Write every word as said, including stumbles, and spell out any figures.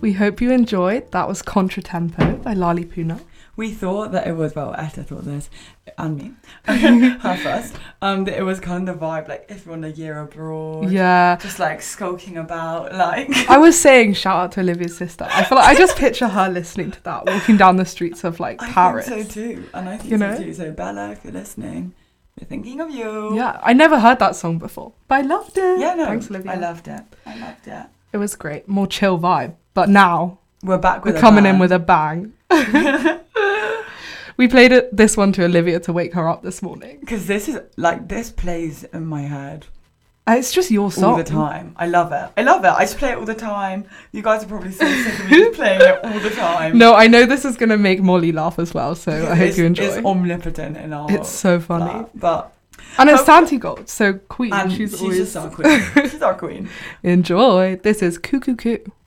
We hope you enjoyed. That was Contratempo by Lali Puna. We thought that it was, well, Etta thought this, and me, her first, um, that it was kind of the vibe, like, if you're on a year abroad. Yeah. Just, like, skulking about, like... I was saying, shout out to Olivia's sister. I feel like I just picture her listening to that, walking down the streets of, like, I Paris. I think so, too. And I think you so, know? too. So, Bella, if you're listening, we're thinking of you. Yeah, I never heard that song before, but I loved it. Yeah, no. Thanks, Olivia. I loved it. I loved it. It was great. More chill vibe. But now... We're back with We're a coming bang. in with a bang. We played it, this one to Olivia to wake her up this morning. Because this is, like, this plays in my head. Uh, It's just your song. All the time. I love it. I love it. I just play it all the time. You guys are probably so sick of me just playing it all the time. No, I know this is going to make Molly laugh as well, so I hope It's- you enjoy. It's omnipotent in our... It's so funny. flat, But... And it's Hope- Santi Gold, so queen. And she's, she's always... just our queen. She's our queen. Enjoy. This is Cuckoo Coo.